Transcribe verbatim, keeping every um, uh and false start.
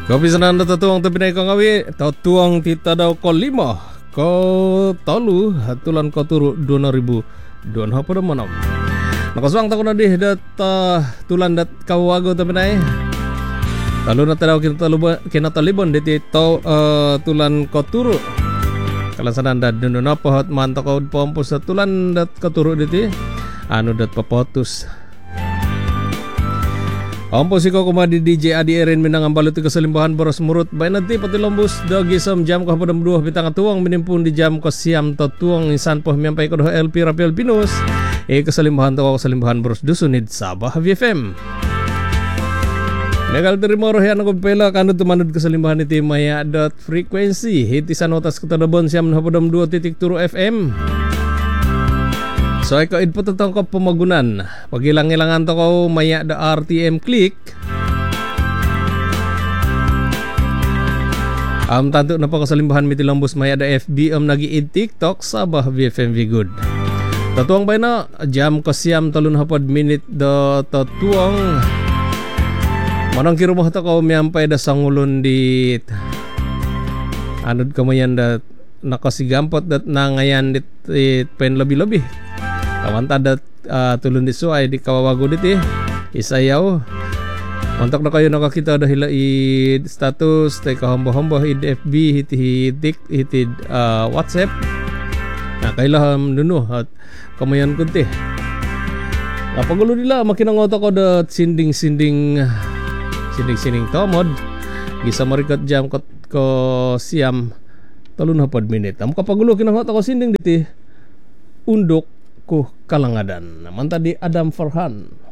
Kopi senanda tatuang tapi naik kong awi tatuang tita daw ko lima ko tolu hatulan ko turu dua ribu dua hapa dah manam. Nakaswang tako na di dat uh, tulan dat kawago tapi naik. Lalu na tadaw kinataliban kinataliban diti to uh, tulan ko turu. Kalau sananda duno na pohot manto ko pompos sa tulan dat ko turu diti anu dat papotus. Ompo siko kumadi D J Adi Erin minang ambalut ke keselimbahan boros murut bay nanti pati lombus dogi som jam ko padam dua bitang tuang menimpun di jam ko siam to tuang insan poh miampai ko do L P Rapi Alpinus e keselimbahan to keselimbahan boros dusunid Sabah V F M. Megal terima rohian ko pela kanu tumanud keselimbahan iti maya dot frequency hitisan otas ketadabon siam na padam dua titik turu F M. So ikaw input tentang ko pemagunan pagilang-ilangan to ko maya da R T M click am tanto na pa kasalimbahan miti lambos maya da F B am nagi in TikTok Sabah V F M V good. Tatuang bay na jam ko siyam talun hapad minute da tatuang manang kirumah to ko miampay da sangulon di anod kamayan da nakasigampot dat nangayan dit, dit pen lebih-lebih kawan tadat uh, tulun disuay di kawawago diti isayaw mantak na kayo nakakita dahil i status tay kahombo-hombo i F B hiti hitik hiti uh, WhatsApp na kailaham nuno at kamayan kunti napagulo nila makinangoto ko dat sinding-sinding sinding-sinding tomod gisa marikat jam ko, ko siam talun hapad minute am kapagulo kinangoto ko sinding diti undok ko kalangadan naman tadi Adam Farhan.